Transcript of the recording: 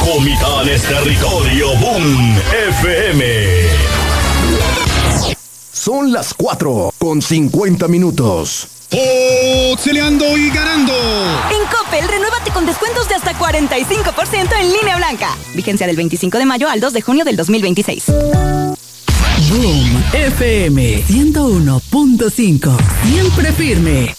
Comitán es territorio Boom FM. Son las 4:50. ¡Celeando y ganando! En Coppel, renuévate con descuentos de hasta 45% en línea blanca. Vigencia del 25 de mayo al 2 de junio del 2026. Boom FM 101.5. Siempre firme.